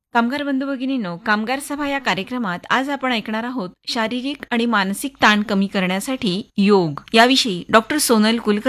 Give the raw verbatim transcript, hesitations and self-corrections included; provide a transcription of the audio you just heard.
कामगार बंधू भगिनींनो, कामगार सभा या कार्यक्रमात आज आपण ऐकणार आहोत शारीरिक आणि मानसिक ताण कमी करण्यासाठी योग याविषयी डॉक्टर सोनल कुलकर्णी